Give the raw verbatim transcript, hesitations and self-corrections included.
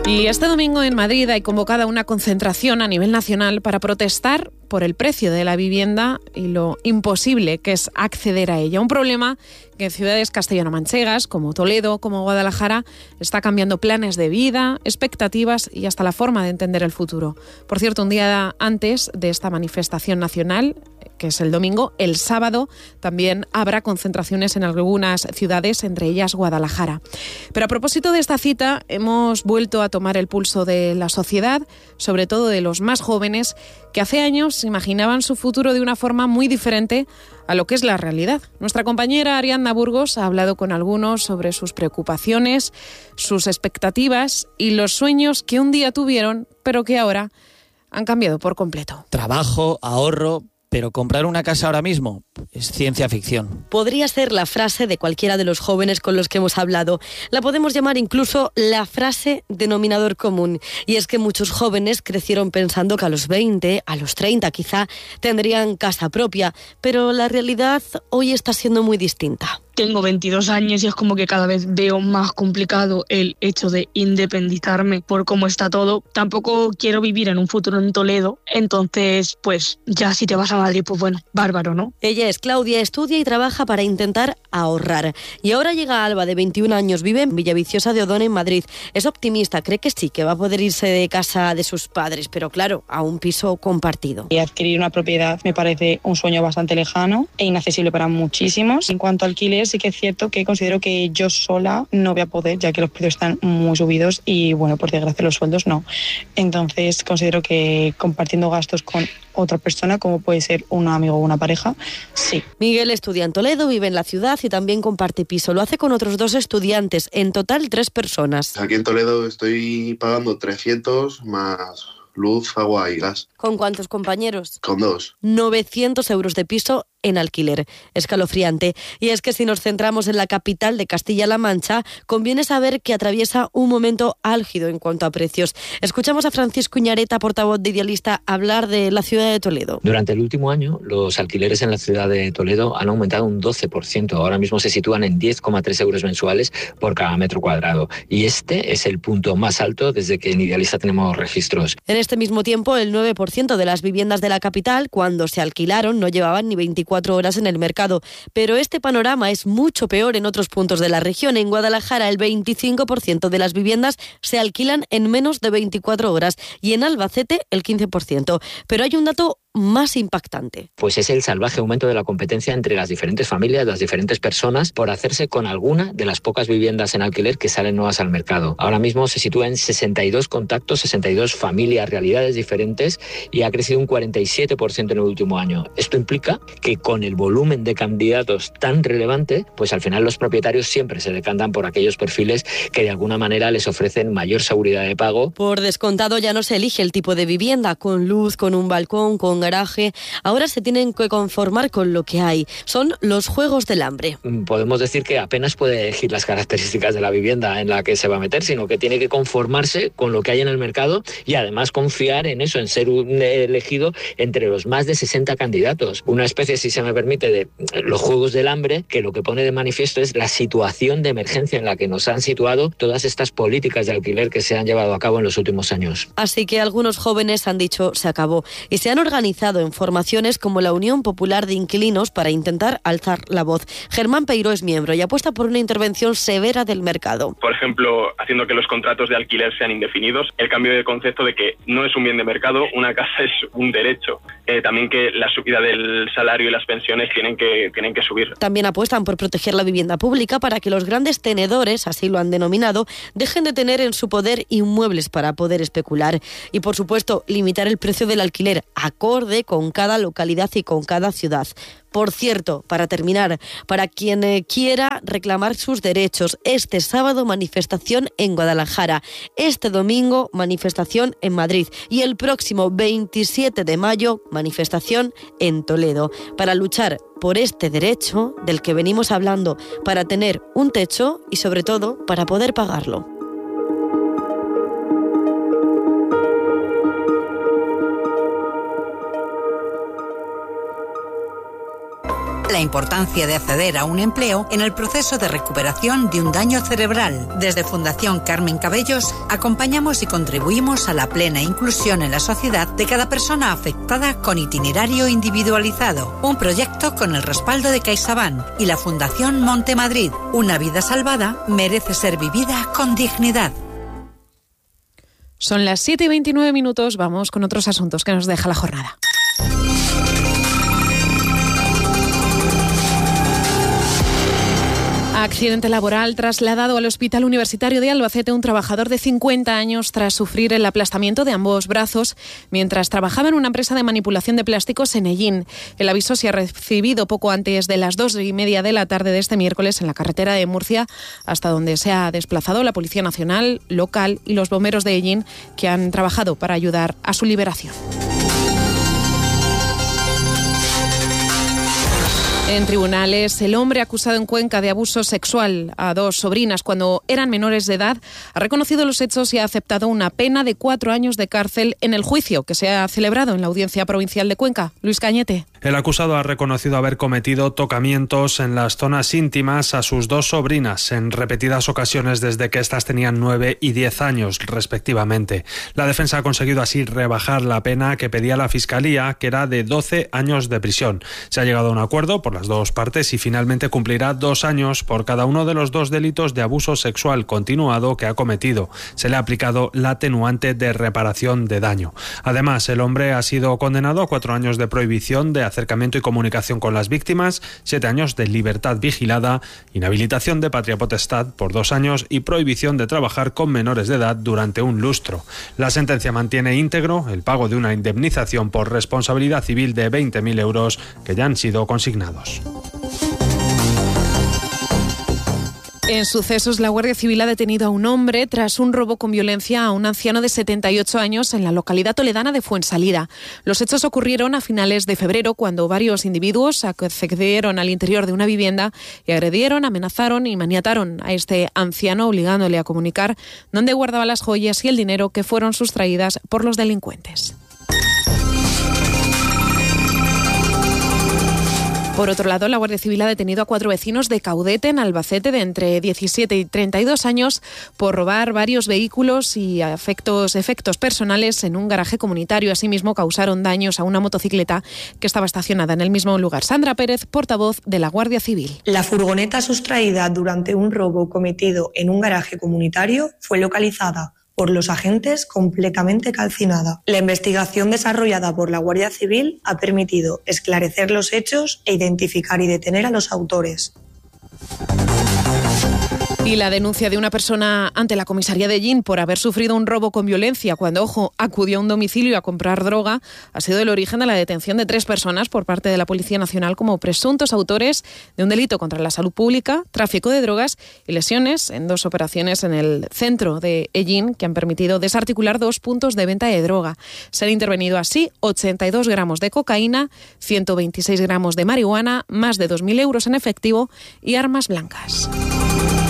Y este domingo en Madrid hay convocada una concentración a nivel nacional para protestar por el precio de la vivienda y lo imposible que es acceder a ella. Un problema que en ciudades castellano-manchegas como Toledo, como Guadalajara, está cambiando planes de vida, expectativas y hasta la forma de entender el futuro. Por cierto, un día antes de esta manifestación nacional, que es el domingo, el sábado también habrá concentraciones en algunas ciudades, entre ellas Guadalajara. Pero a propósito de esta cita, hemos vuelto a tomar el pulso de la sociedad, sobre todo de los más jóvenes, que hace años imaginaban su futuro de una forma muy diferente a lo que es la realidad. Nuestra compañera Ariadna Burgos ha hablado con algunos sobre sus preocupaciones, sus expectativas y los sueños que un día tuvieron, pero que ahora han cambiado por completo. Trabajo, ahorro, pero comprar una casa ahora mismo es ciencia ficción. Podría ser la frase de cualquiera de los jóvenes con los que hemos hablado. La podemos llamar incluso la frase denominador común. Y es que muchos jóvenes crecieron pensando que a los veinte, a los treinta quizá, tendrían casa propia. Pero la realidad hoy está siendo muy distinta. Tengo veintidós años y es como que cada vez veo más complicado el hecho de independizarme por cómo está todo. Tampoco quiero vivir en un futuro en Toledo, entonces pues ya si te vas a Madrid, pues bueno, bárbaro, ¿no? Ella es Claudia, estudia y trabaja para intentar ahorrar. Y ahora llega Alba, de veintiún años, vive en Villaviciosa de Odón, en Madrid. Es optimista, cree que sí, que va a poder irse de casa de sus padres, pero claro, a un piso compartido. Y adquirir una propiedad me parece un sueño bastante lejano e inaccesible para muchísimos. En cuanto a alquiler, sí que es cierto que considero que yo sola no voy a poder, ya que los precios están muy subidos y, bueno, por desgracia los sueldos no. Entonces considero que compartiendo gastos con otra persona, como puede ser un amigo o una pareja, sí. Miguel estudia en Toledo, vive en la ciudad y también comparte piso. Lo hace con otros dos estudiantes, en total tres personas. Aquí en Toledo estoy pagando trescientos más luz, agua y gas. ¿Con cuántos compañeros? Con dos. novecientos euros de piso en alquiler. Escalofriante. Y es que si nos centramos en la capital de Castilla-La Mancha, conviene saber que atraviesa un momento álgido en cuanto a precios. Escuchamos a Francisco Iñareta, portavoz de Idealista, hablar de la ciudad de Toledo. Durante el último año, los alquileres en la ciudad de Toledo han aumentado un doce por ciento. Ahora mismo se sitúan en diez coma tres euros mensuales por cada metro cuadrado. Y este es el punto más alto desde que en Idealista tenemos registros. En este mismo tiempo, el nueve por ciento de las viviendas de la capital, cuando se alquilaron, no llevaban ni veinticuatro horas en el mercado. Pero este panorama es mucho peor en otros puntos de la región. En Guadalajara, el veinticinco por ciento de las viviendas se alquilan en menos de veinticuatro horas y en Albacete el quince por ciento. Pero hay un dato más impactante. Pues es el salvaje aumento de la competencia entre las diferentes familias, las diferentes personas, por hacerse con alguna de las pocas viviendas en alquiler que salen nuevas al mercado. Ahora mismo se sitúa en sesenta y dos contactos, sesenta y dos familias, realidades diferentes, y ha crecido un cuarenta y siete por ciento en el último año. Esto implica que con el volumen de candidatos tan relevante, pues al final los propietarios siempre se decantan por aquellos perfiles que de alguna manera les ofrecen mayor seguridad de pago. Por descontado ya no se elige el tipo de vivienda, con luz, con un balcón, con garaje. Ahora se tienen que conformar con lo que hay. Son los juegos del hambre. Podemos decir que apenas puede elegir las características de la vivienda en la que se va a meter, sino que tiene que conformarse con lo que hay en el mercado y además confiar en eso, en ser un elegido entre los más de sesenta candidatos. Una especie, si se me permite, de los juegos del hambre, que lo que pone de manifiesto es la situación de emergencia en la que nos han situado todas estas políticas de alquiler que se han llevado a cabo en los últimos años. Así que algunos jóvenes han dicho se acabó y se han organizado en formaciones como la Unión Popular de Inquilinos para intentar alzar la voz. Germán Peiró es miembro y apuesta por una intervención severa del mercado. Por ejemplo, haciendo que los contratos de alquiler sean indefinidos, el cambio de concepto de que no es un bien de mercado, una casa es un derecho. Eh, también que la subida del salario y las pensiones tienen que, tienen que subir. También apuestan por proteger la vivienda pública para que los grandes tenedores, así lo han denominado, dejen de tener en su poder inmuebles para poder especular. Y por supuesto, limitar el precio del alquiler acorde con cada localidad y con cada ciudad. Por cierto, para terminar, para quien eh, quiera reclamar sus derechos, este sábado manifestación en Guadalajara, este domingo manifestación en Madrid y el próximo veintisiete de mayo manifestación en Toledo, para luchar por este derecho del que venimos hablando, para tener un techo y sobre todo para poder pagarlo. la importancia de acceder a un empleo en el proceso de recuperación de un daño cerebral. Desde Fundación Carmen Cabellos acompañamos y contribuimos a la plena inclusión en la sociedad de cada persona afectada con itinerario individualizado. Un proyecto con el respaldo de CaixaBank y la Fundación Montemadrid. Una vida salvada merece ser vivida con dignidad. Son las siete y veintinueve minutos, vamos con otros asuntos que nos deja la jornada. Accidente laboral trasladado al Hospital Universitario de Albacete un trabajador de cincuenta años tras sufrir el aplastamiento de ambos brazos mientras trabajaba en una empresa de manipulación de plásticos en Ellín. El aviso se ha recibido poco antes de las dos y media de la tarde de este miércoles en la carretera de Murcia, hasta donde se ha desplazado la Policía Nacional, local y los bomberos de Ellín, que han trabajado para ayudar a su liberación. En tribunales, el hombre acusado en Cuenca de abuso sexual a dos sobrinas cuando eran menores de edad ha reconocido los hechos y ha aceptado una pena de cuatro años de cárcel en el juicio que se ha celebrado en la Audiencia Provincial de Cuenca. Luis Cañete. El acusado ha reconocido haber cometido tocamientos en las zonas íntimas a sus dos sobrinas en repetidas ocasiones desde que éstas tenían nueve y diez años, respectivamente. La defensa ha conseguido así rebajar la pena que pedía la Fiscalía, que era de doce años de prisión. Se ha llegado a un acuerdo por las dos partes y finalmente cumplirá dos años por cada uno de los dos delitos de abuso sexual continuado que ha cometido. Se le ha aplicado la atenuante de reparación de daño. Además, el hombre ha sido condenado a cuatro años de prohibición de acercamiento y comunicación con las víctimas, siete años de libertad vigilada, inhabilitación de patria potestad por dos años y prohibición de trabajar con menores de edad durante un lustro. La sentencia mantiene íntegro el pago de una indemnización por responsabilidad civil de veinte mil euros que ya han sido consignados. En sucesos, la Guardia Civil ha detenido a un hombre tras un robo con violencia a un anciano de setenta y ocho años en la localidad toledana de Fuensalida. Los hechos ocurrieron a finales de febrero cuando varios individuos accedieron al interior de una vivienda y agredieron, amenazaron y maniataron a este anciano, obligándole a comunicar dónde guardaba las joyas y el dinero que fueron sustraídas por los delincuentes. Por otro lado, la Guardia Civil ha detenido a cuatro vecinos de Caudete, en Albacete, de entre diecisiete y treinta y dos años, por robar varios vehículos y efectos, efectos personales en un garaje comunitario. Asimismo, causaron daños a una motocicleta que estaba estacionada en el mismo lugar. Sandra Pérez, portavoz de la Guardia Civil. La furgoneta sustraída durante un robo cometido en un garaje comunitario fue localizada por los agentes completamente calcinada. La investigación desarrollada por la Guardia Civil ha permitido esclarecer los hechos e identificar y detener a los autores. Y la denuncia de una persona ante la comisaría de Ellín por haber sufrido un robo con violencia cuando, ojo, acudió a un domicilio a comprar droga ha sido el origen de la detención de tres personas por parte de la Policía Nacional como presuntos autores de un delito contra la salud pública, tráfico de drogas y lesiones en dos operaciones en el centro de Ellín que han permitido desarticular dos puntos de venta de droga. Se han intervenido así ochenta y dos gramos de cocaína, ciento veintiséis gramos de marihuana, más de dos mil euros en efectivo y armas blancas.